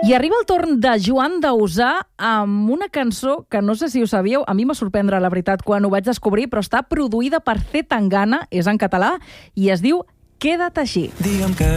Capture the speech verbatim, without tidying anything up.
I arriba el torn de Joan Dausà amb una cançó que no sé si ho sabíeu, a mi m'ha sorprendre la veritat quan ho vaig descobrir, però està produïda per C. Tangana, és en català, i es diu Queda't així. Digue'm que